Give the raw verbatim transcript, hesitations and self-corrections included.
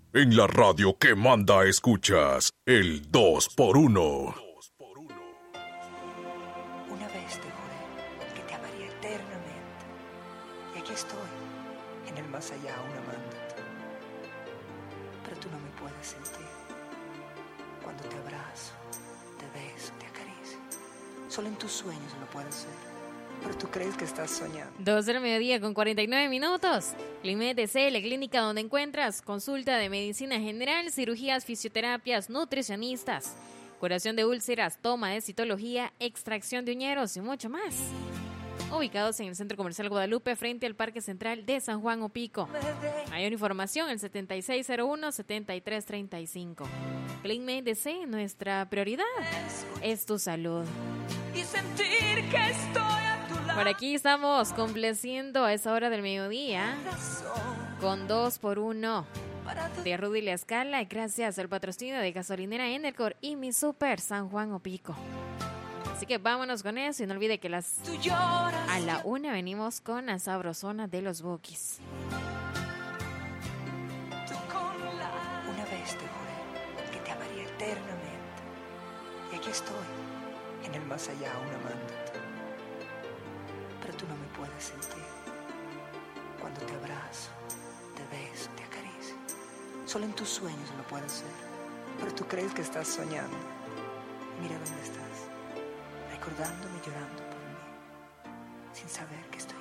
En la radio que manda escuchas, el dos por uno. Una vez te juré que te amaría eternamente. Y aquí estoy, en el más allá aún amándote. Pero tú no me puedes sentir. Cuando te abrazo, te beso, te acaricio. Solo en tus sueños lo puedo ser. Pero tú crees que estás soñando. dos del mediodía con cuarenta y nueve minutos. Climet D C, la clínica donde encuentras consulta de medicina general, cirugías, fisioterapias, nutricionistas, curación de úlceras, toma de citología, extracción de uñeros y mucho más. Ubicados en el Centro Comercial Guadalupe, frente al Parque Central de San Juan Opico. Mayor información, el setenta y seis cero uno, setenta y tres treinta y cinco. Climet D C, nuestra prioridad es tu salud. Y sentir que estoy a tu lado. Por aquí estamos complaciendo a esa hora del mediodía con dos por uno de Rudy La Escala, y gracias al patrocinio de gasolinera Enercor y mi super San Juan Opico. Así que vámonos con eso y no olvide que las a la una venimos con la sabrosona de los Bukis. Una vez te juré que te amaría eternamente. Y aquí estoy, en el más allá aún amándote. Pero tú no me puedes sentir. Cuando te abrazo, te beso, te acaricio. Solo en tus sueños lo puedo ser. Pero tú crees que estás soñando. Mira dónde estás, recordándome, llorando por mí, sin saber que estoy